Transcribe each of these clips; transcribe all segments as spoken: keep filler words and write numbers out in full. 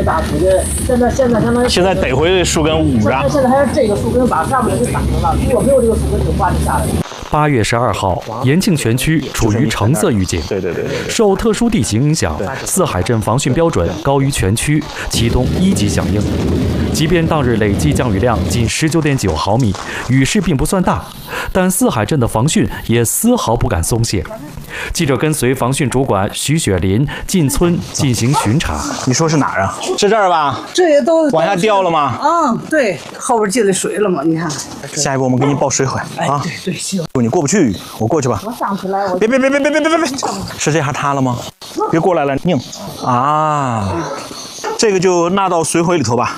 大树根，现在现在相当于现在逮回树根捂着。 现在还是这个树根把上面给挡着了，如果没有这个树根，就刮不下来。 八月十二号，延庆全区处于橙色预警。 对对对对。 受特殊地形影响，四海镇防汛标准高于全区，启动一级响应。即便当日累计降雨量仅十九点九毫米，雨势并不算大，但四海镇的防汛也丝毫不敢松懈。记者跟随防汛主管徐雪林进村进行巡查。 你说是哪儿啊？是这儿吧？ 这也都往下掉了吗？ 嗯，对，后边进来水了嘛？你看。 下一步我们给你报水会啊。 对对，行。 你过不去，我过去吧。 我上去来，我别别别别别别别别别，是这下塌了吗？别过来了，拧啊！这个就纳到水会里头吧。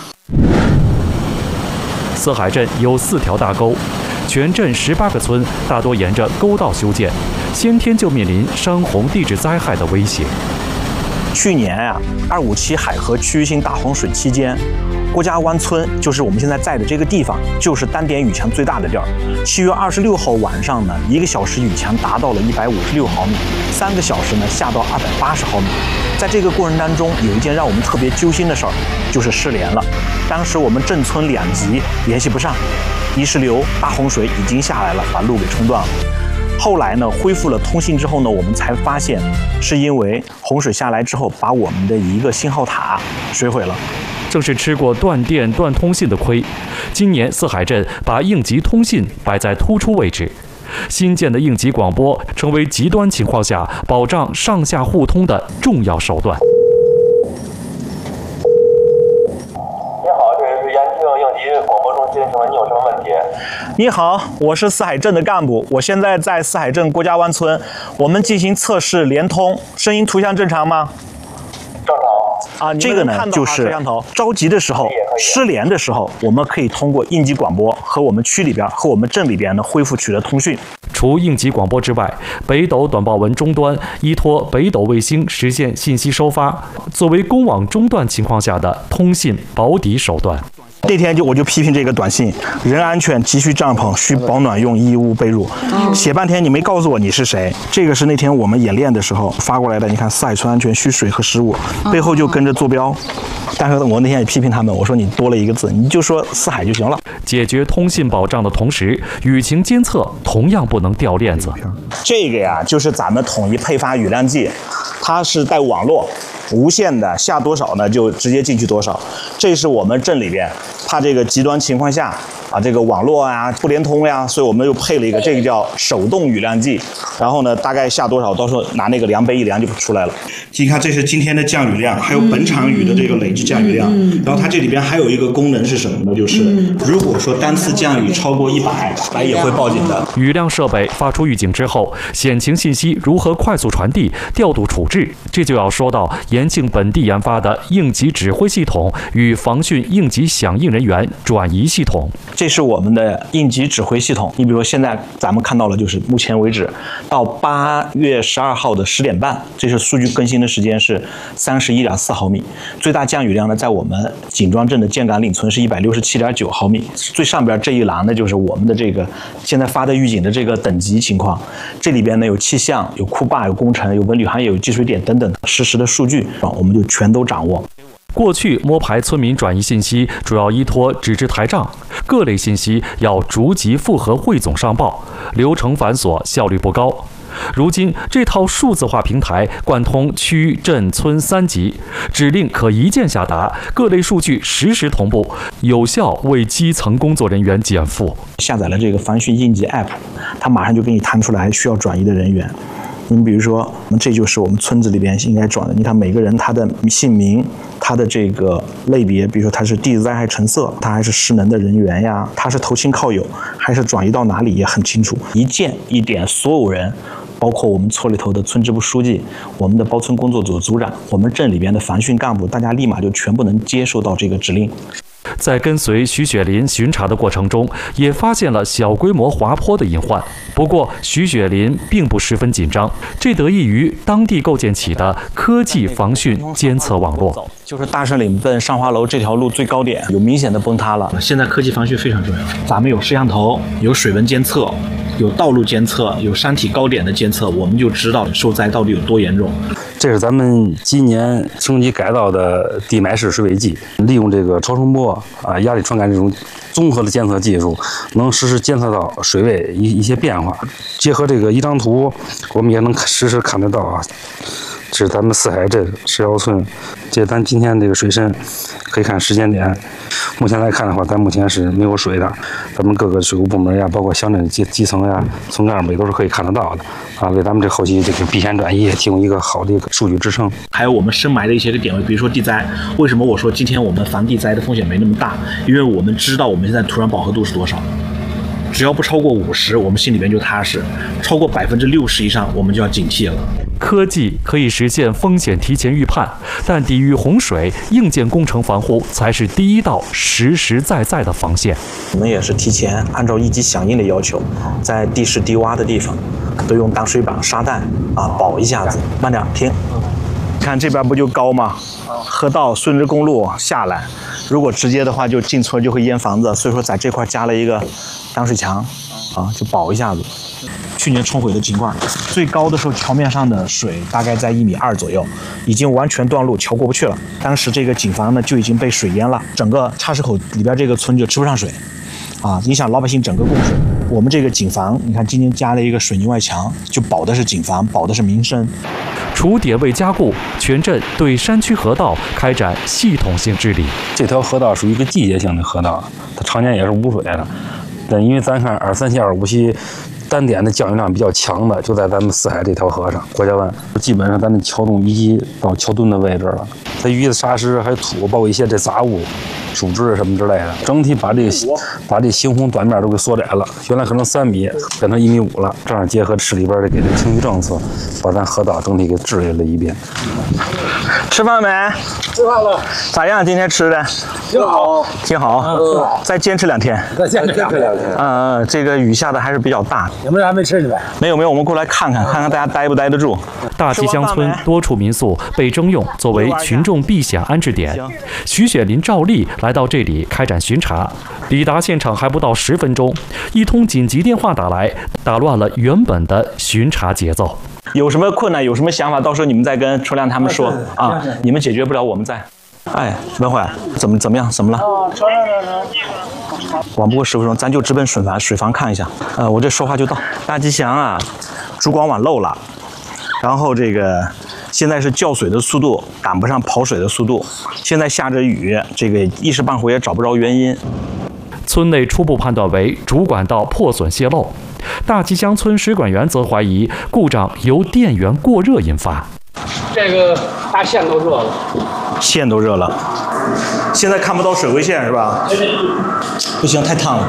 四海镇有四条大沟，全镇十八个村大多沿着沟道修建，先天就面临山洪地质灾害的威胁。 去年呀、啊，二五七海河区域性大洪水期间，郭家湾村就是我们现在在的这个地方，就是单点雨强最大的地儿。七月二十六号晚上呢，一个小时雨强达到了一百五十六毫米，三个小时呢下到二百八十毫米。在这个过程当中，有一件让我们特别揪心的事儿，就是失联了。当时我们镇村两级联系不上，泥石流、大洪水已经下来了，把路给冲断了。后来呢，恢复了通信之后呢，我们才发现，是因为洪水下来之后，把我们的一个信号塔水毁了。 正是吃过断电断通信的亏，今年四海镇把应急通信摆在突出位置，新建的应急广播成为极端情况下保障上下互通的重要手段。 你好，这里是延庆应急广播中心，请问你有什么问题？ 你好，我是四海镇的干部，我现在在四海镇郭家湾村，我们进行测试联通，声音图像正常吗？ 正常。 啊，这个呢就是着急的时候、失联的时候，我们可以通过应急广播和我们区里边和我们镇里边呢恢复取得通讯。 除应急广播之外，北斗短报文终端依托北斗卫星实现信息收发，作为公网中断情况下的通信保底手段。 那天就我就批评这个短信，人安全急需帐篷，需保暖用衣物被褥。写半天你没告诉我你是谁，这个是那天我们演练的时候发过来的。你看四海村安全需水和食物，背后就跟着坐标。但是我那天也批评他们，我说你多了一个字，你就说四海就行了。 解决通信保障的同时，雨情监测同样不能掉链子。 这个呀，就是咱们统一配发雨量计，它是带网络。无限的下多少呢，就直接进去多少。这是我们镇里边，怕这个极端情况下啊，这个网络啊不连通呀，所以我们又配了一个这个叫手动雨量计。然后呢，大概下多少，到时候拿那个量杯一量就出来了。你看，这是今天的降雨量，还有本场雨的这个累计降雨量。然后它这里边还有一个功能是什么呢？就是如果说单次降雨超过一百，它也会报警的。 雨量设备发出预警之后，险情信息如何快速传递、调度处置，这就要说到延庆本地研发的应急指挥系统与防汛应急响应人员转移系统。 这是我们的应急指挥系统。你比如说，现在咱们看到了，就是目前为止到八月十二号的十点半，这是数据更新的时间是三十一点四毫米，最大降雨量呢，在我们锦庄镇的建岗岭村是一百六十七点九毫米。最上边这一栏呢，就是我们的这个现在发的预警的这个等级情况。这里边呢有气象、有库坝、有工程、有文旅行业、有积水点等等实时的数据，我们就全都掌握。 过去摸排村民转移信息主要依托纸质台账，各类信息要逐级复核汇总上报，流程繁琐，效率不高。如今这套数字化平台贯通区、镇、村三级，指令可一键下达，各类数据实时同步，有效为基层工作人员减负。 下载了这个防汛应急 App， 它马上就给你弹出来需要转移的人员。你比如说，这就是我们村子里边应该转的。你看每个人他的姓名、他的这个类别，比如说他是地质灾害橙色，他还是失能的人员呀，他是投亲靠友，还是转移到哪里也很清楚。一键一点，所有人，包括我们村里头的村支部书记、我们的包村工作组组长、我们镇里边的防汛干部，大家立马就全部能接受到这个指令。 在跟随徐雪林巡查的过程中，也发现了小规模滑坡的隐患。不过，徐雪林并不十分紧张，这得益于当地构建起的科技防汛监测网络。 就是大胜岭奔上花楼这条路最高点有明显的崩塌了。现在科技防汛非常重要，咱们有摄像头，有水文监测，有道路监测，有山体高点的监测，我们就知道受灾到底有多严重。 这是咱们今年升级改造的地埋式水位计，利用这个超声波啊、压力传感这种综合的监测技术，能实时监测到水位一一些变化。结合这个一张图，我们也能实时看得到啊。这是咱们四海镇石窑村，这咱今天这个水深，可以看时间点。目前来看的话，咱目前是没有水的。咱们各个水务部门呀，包括乡镇基基层呀、村干部也都是可以看得到的啊，为咱们这后期这个避险转移提供一个好的一个数据支撑。 还有我们深埋的一些个点位，比如说地灾。为什么我说今天我们防地灾的风险没那么大？因为我们知道我们现在土壤饱和度是多少。只要不超过五十，我们心里边就踏实；超过百分之六十以上，我们就要警惕了。 科技可以实现风险提前预判，但抵御洪水，硬件工程防护才是第一道实实在在的防线。 我们也是提前按照一级响应的要求，在地势低洼的地方，都用挡水板、沙弹啊保一下子。慢点，停。看这边不就高吗？河道顺着公路下来，如果直接的话就进村就会淹房子，所以说在这块加了一个挡水墙，啊，就保一下子。去年冲毁的情况，最高的时候桥面上的水大概在一米二左右，已经完全断路，桥过不去了。当时这个井房呢就已经被水淹了，整个岔石口里边这个村就吃不上水，啊，影响老百姓整个供水。我们这个井房，你看今年加了一个水泥外墙，就保的是井房，保的是民生。 除点位加固，全镇对山区河道开展系统性治理。 这条河道属于一个季节性的河道，它常年也是无水的。但因为咱看二三线、二五期单点的降雨量比较强的，就在咱们四海这条河上，国家湾，基本上咱的桥洞以及到桥墩的位置了。它余的沙石还有土，包括一些这杂物、树枝什么之类的，整体把这个把这行洪短面都给缩窄了。原来可能三米，变成一米五了。这样结合市里边的给这个清淤政策，把咱河道整体给治理了一遍。 吃饭没？ 吃饭了。 咋样？今天吃的？ 挺好， 挺好。嗯，再坚持两天。 再坚持两天。 嗯嗯，这个雨下的还是比较大。 你们还没吃呢呗？ 没有没有，我们过来看看，看看大家待不待得住。 大吉乡村多处民宿被征用作为群众避险安置点。徐雪林、赵丽来到这里开展巡查，抵达现场还不到十分钟，一通紧急电话打来，打乱了原本的巡查节奏。 有什么困难，有什么想法，到时候你们再跟春亮他们说啊，你们解决不了，我们在。哎，文怀，怎么怎么样？怎么了？晚不过十分钟，咱就直奔水房水房看一下。呃，我这说话就到。大吉祥啊，主管网漏了，然后这个现在是叫水的速度赶不上跑水的速度，现在下着雨，这个一时半会儿也找不着原因。 村内初步判断为主管道破损泄漏，大吉乡村水管员则怀疑故障由电源过热引发。 这个大线都热了， 线都热了，现在看不到水位线是吧？不行，太烫了。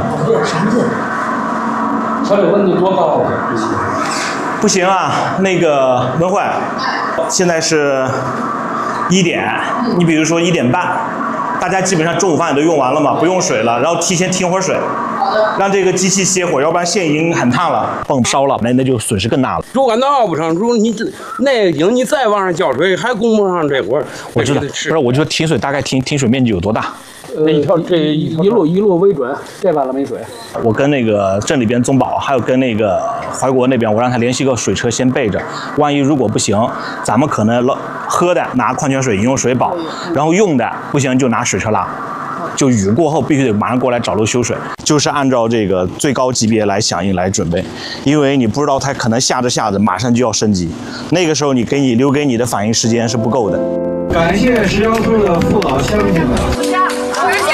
它这温度多高啊？ 不行啊，那个文慧，现在是一点，你比如说一点半。大家基本上中午饭也都用完了嘛，不用水了，然后提前停会儿水，让这个机器歇会儿，要不然线已经很烫了，泵烧了，那那就损失更大了。 主管道不上，如你那井你再往上浇水，还供不上这会儿。 我知道，不是，我就说停水大概停停水面积有多大？ 呃，一条这一路一路为准，这边了没水。 我跟那个镇里边宗保，还有跟那个怀国那边，我让他联系个水车先备着，万一如果不行，咱们可能喝的拿矿泉水饮用水保，然后用的不行就拿水车拉。就雨过后必须得马上过来找路修水，就是按照这个最高级别来响应来准备，因为你不知道它可能下着下着马上就要升级，那个时候你给你留给你的反应时间是不够的。 感谢石窑村的父老乡亲们。